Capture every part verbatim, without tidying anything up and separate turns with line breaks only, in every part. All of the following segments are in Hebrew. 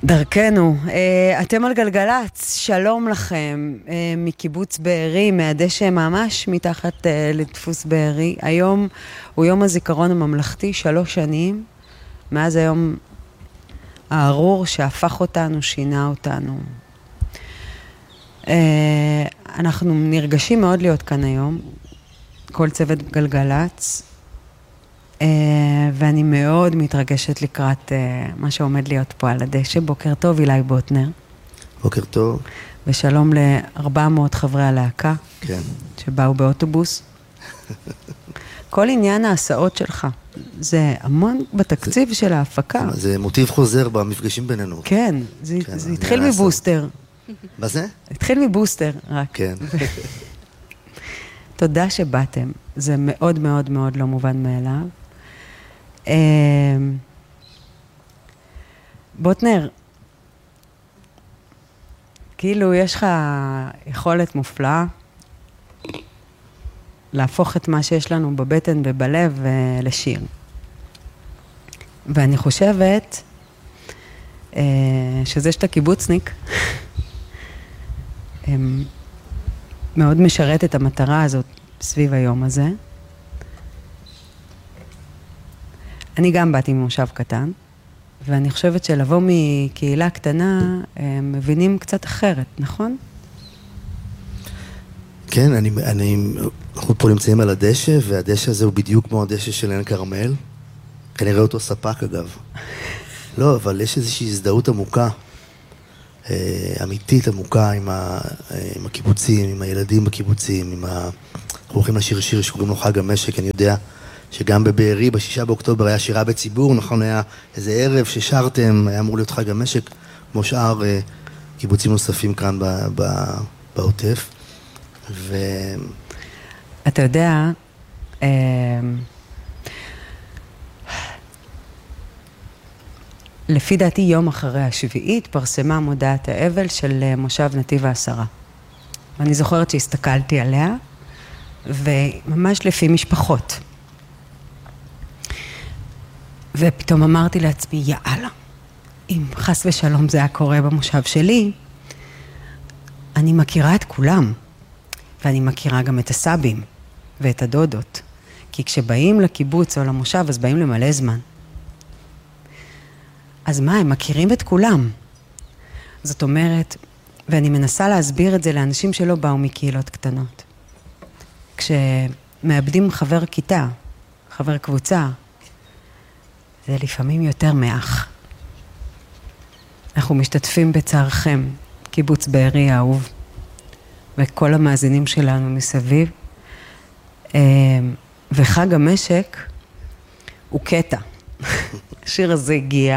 דרכנו, אתם על גלגלץ, שלום לכם, מקיבוץ בארי, מהדשא ממש מתחת לדפוס בארי. היום הוא יום הזיכרון הממלכתי, שלוש שנים, מאז היום הארור שהפך אותנו, שינה אותנו. אנחנו נרגשים מאוד להיות כאן היום, כל צוות גלגלץ, ואני מאוד מתרגשת לקראת מה שעומד להיות פה על הדשא. בוקר טוב, אילי בוטנר.
בוקר טוב.
ושלום ל-ארבע מאות חברי הלהקה.
כן.
שבאו באוטובוס. כל עניין ההסעות שלך, זה המון בתקציב של ההפקה.
זה מוטיב חוזר במפגשים בינינו.
כן, זה, כן, זה התחיל מבוסטר.
מה זה?
התחיל מבוסטר, רק.
כן.
תודה שבאתם, זה מאוד מאוד מאוד לא מובן מאליו. בוטנר, כאילו יש לך יכולת מופלאה להפוך את מה שיש לנו בבטן ובלב לשיר. ואני חושבת שזה שאתה קיבוצניק מאוד משרת את המטרה הזאת סביב היום הזה. אני גם באתי ממושב קטן, ואני חושבת שלבוא מקהילה קטנה, הם מבינים קצת אחרת, נכון?
כן, אני, אני, אנחנו פה נמצאים על הדשא, והדשא הזה הוא בדיוק כמו הדשא של עין כרמל. כנראה אותו ספק אגב. לא, אבל יש איזושהי הזדהות עמוקה, אמיתית עמוקה עם, ה, עם הקיבוצים, עם הילדים בקיבוצים, עם ה... אנחנו הולכים לשיר שיר שקוראים לו חג המשק, אני יודע שגם בבארי, בשישה באוקטובר היה שירה בציבור, נכון, היה איזה ערב ששרתם, היה אמור להיות חג המשק, כמו שאר קיבוצים נוספים כאן בעוטף. ו...
אתה יודע, לפי דעתי יום אחרי השביעית פרסמה מודעת האבל של מושב נתיב העשרה. ואני זוכרת שהסתכלתי עליה, וממש לפי משפחות. ופתאום אמרתי לעצמי, יאללה, אם חס ושלום זה היה קורה במושב שלי, אני מכירה את כולם, ואני מכירה גם את הסבים ואת הדודות, כי כשבאים לקיבוץ או למושב, אז באים למלא זמן. אז מה, הם מכירים את כולם. זאת אומרת, ואני מנסה להסביר את זה לאנשים שלא באו מקהילות קטנות. כשמאבדים חבר כיתה, חבר קבוצה, זה לפעמים יותר מאח. אנחנו משתתפים בצערכם, קיבוץ בארי האהוב, וכל המאזינים שלנו מסביב. וחג המשק הוא קטע. השיר הזה הגיע,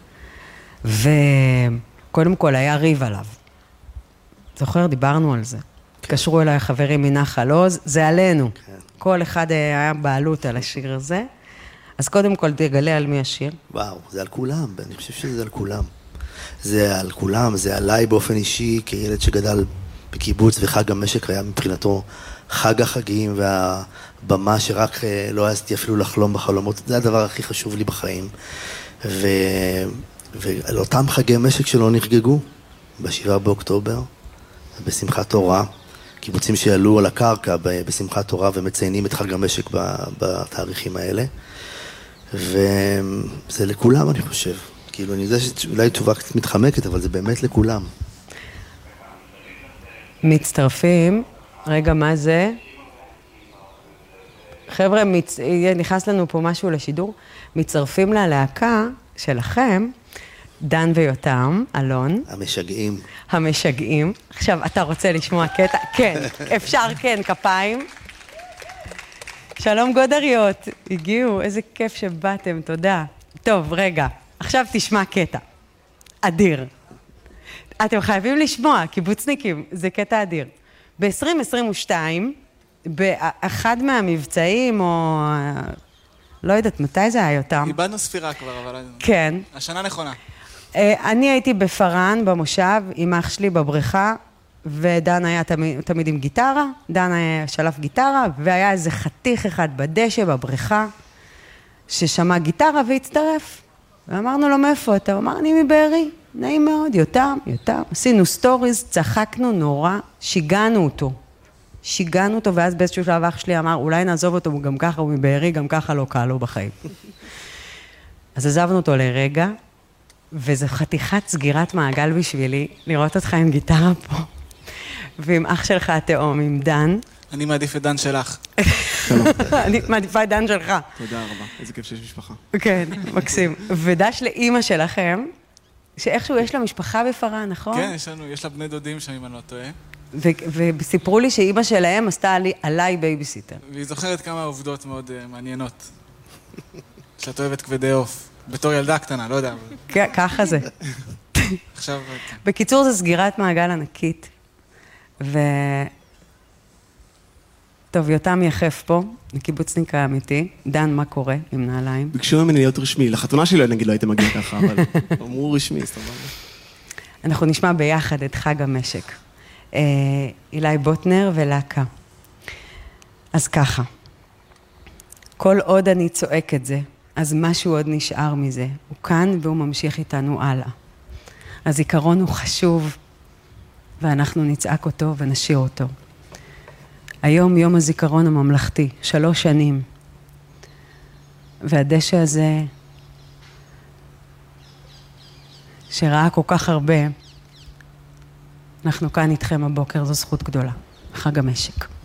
וקודם כל היה ריב עליו. זוכר, דיברנו על זה. קשרו אליי חברים מנחל עוז, זה עלינו. כל אחד היה בעלות על השיר הזה. אז קודם כל תגלה על מי השיר.
וואו, זה על כולם, אני חושב שזה על כולם. זה על כולם, זה עליי באופן אישי, כילד שגדל בקיבוץ וחג המשק היה מבחינתו חג החגים והבמה שרק לא העזתי אפילו לחלום בחלומות. זה הדבר הכי חשוב לי בחיים. ו... ועל אותם חגי משק שלא נחגגו, בשבעה באוקטובר, בשמחת תורה, קיבוצים שעלו על הקרקע בשמחת תורה ומציינים את חג המשק בתאריכים האלה. וזה לכולם, אני חושב. כאילו, אני יודע שאולי תשובה קצת מתחמקת, אבל זה באמת לכולם.
מצטרפים, רגע, מה זה? חבר'ה, מצ... נכנס לנו פה משהו לשידור. מצטרפים ללהקה שלכם, דן ויותם, אלון.
המשגעים.
המשגעים. עכשיו, אתה רוצה לשמוע קטע? כן, אפשר, כן, כפיים. שלום גודריות, הגיעו, איזה כיף שבאתם, תודה. טוב, רגע, עכשיו תשמע קטע. אדיר. אתם חייבים לשמוע, קיבוצניקים, זה קטע אדיר. ב-עשרים עשרים ושתיים, באחד מהמבצעים, או לא יודעת מתי זה היה יותם.
איבדנו ספירה כבר, אבל...
כן.
השנה נכונה.
אני הייתי בפרן, במושב, עם אח שלי בבריכה, ודן היה תמיד, תמיד עם גיטרה, דן היה שלף גיטרה, והיה איזה חתיך אחד בדשא, בבריכה, ששמע גיטרה והצטרף. ואמרנו לו, מאיפה אתה? הוא אמר, אני מבארי. נעים מאוד, יותם, יותם, עשינו סטוריז, צחקנו נורא, שיגענו אותו. שיגענו אותו, ואז באיזשהו שלב אח שלי אמר, אולי נעזוב אותו, הוא גם ככה, הוא מבארי, גם ככה לא קל לו בחיים. אז עזבנו אותו לרגע, וזו חתיכת סגירת מעגל בשבילי, לראות אותך עם גיטרה פה, ועם אח שלך התאום, עם דן.
אני מעדיף את דן שלך.
אני מעדיפה את דן שלך.
תודה רבה, איזה כיף שיש משפחה.
כן, מקסים. ודש לאימא שלכם, שאיכשהו יש לה משפחה בפרה, נכון?
כן, יש לנו, יש לה בני דודים שם, אם אני לא טועה.
וסיפרו לי שאימא שלהם עשתה עליי בייביסיטר.
והיא זוכרת כמה עובדות מאוד מעניינות. שאת אוהבת כבדי עוף. בתור ילדה קטנה, לא יודע.
ככה זה.
עכשיו...
בקיצור, זו סגירת מעגל ענקית. ו... טוב, יותם יחף פה, הקיבוצניק האמיתי. דן, מה קורה עם נעליים?
ביקשו ממני להיות רשמי. לחתונה שלי, נגיד, לא הייתם מגיע ככה, אבל אמרו רשמי, סבבה.
אנחנו נשמע ביחד את חג המשק. אילי בוטנר ולהקה. אז ככה, כל עוד אני צועק את זה, אז משהו עוד נשאר מזה. הוא כאן והוא ממשיך איתנו הלאה. הזיכרון הוא חשוב, ואנחנו נצעק אותו ונשאיר אותו. היום יום הזיכרון הממלכתי, שלוש שנים. והדשא הזה, שראה כל כך הרבה, אנחנו כאן איתכם הבוקר, זו זכות גדולה. חג המשק.